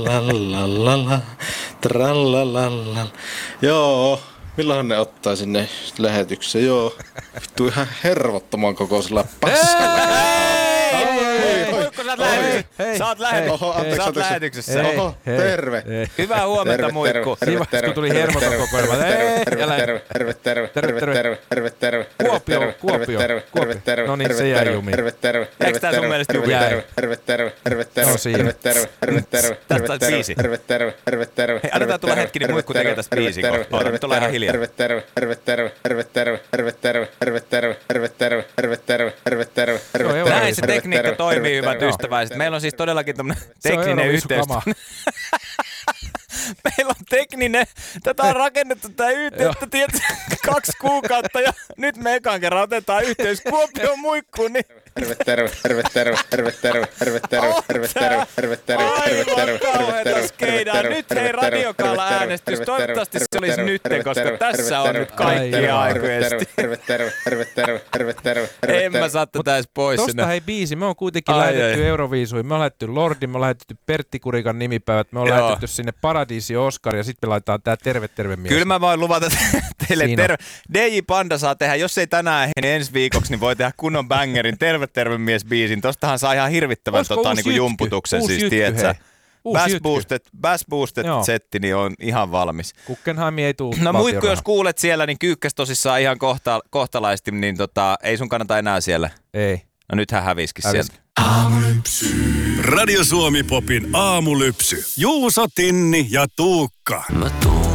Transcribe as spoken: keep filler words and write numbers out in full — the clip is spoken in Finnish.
Lalalala, tralalala. Joo, milloin ne ottaa sinne lähetykseen? Joo, vittu ihan hervottoman kokoisella paskalla. Muikku, sä oot lähetyksessä. Sä oot lähetyksessä. Sä oot lähetyksessä. Oho, terve. Hyvää huomenta, Muikku. Siinä vaiheessa, kun tuli hermoton kokoelma. Terve, terve, terve, terve, terve, terve, terve, Kuopio, Kuopio, Kuopio. No niin, se jäi jumiin. Terve, terve, Eikö tää sun mielestä jumiin? terve, terve, terve, terve, terve, No siinä. terve, terve, terve, terve, Tästä on biisi. terve, terve, terve, terve. Hei, annetaan tulla hetki, niin Muikku tekee tästä biisin kohtaa. Nyt ollaan ihan hiljaa. Terve, terve, terve, terve, terve, terve, terve, terve, terve, terve, terve, terve, terve, terve, terve, terve, terve. Näin se tekniikka toimii, hyvät ystäväiset. Meillä on siis todellakin tämmönen tekninen yhteys. Meillä on tekninen, tätä on rakennettu tää yhteyttä, tiedätkö, kaksi kuukautta ja nyt me ekan kerran otetaan yhteys Kuopion Muikkuun, niin... Terve, terve, terve, terve, terve, terve, terve, terve, terve, terve, terve, terve, terve, aivan kauheeta skeidaa. Nyt hei radiokaala äänestys, toivottavasti se olisi nytten, koska tässä on nyt kaikki aikuisesti. Terve, terve, terve, terve, terve, terve, En mä saa tätä edes pois Tosta sinne. hei biisi, me on kuitenkin Ai, lähetetty ei. Euroviisuihin, me on lähetetty Lordin, me on lähetetty Pertti Kurikan nimipäivät, me on Joo. lähetetty sinne Paradiisi Oscar ja sitten me laitetaan tää terve terve mies. Kyllä mä voin luvata teille Siinä. terve. D J Panda saa tehdä, jos ei tänään ehdi, niin ensi viikoksi, niin voi tehdä kunnon bangerin Terve terve mies biisin. Tostahan saa ihan hirvittävän Olisiko tota, uusi niinku jytky? jumputuksen, Uusi siis jytky, tietsä. hei. Uusi Bass jytky. Boosted, Bass Boosted Joo. setti, niin on ihan valmis. Guggenheim ei tuu No Muikku, jos valtionrahaa. kuulet siellä, niin kyykkäs tosissaan ihan kohta, kohtalaisesti, niin tota, ei sun kannata enää siellä. Ei. No nyt hän häviski Häviski. sieltä. Radio Suomi Popin aamulypsy. Juuso, Tinni ja Tuukka. Mä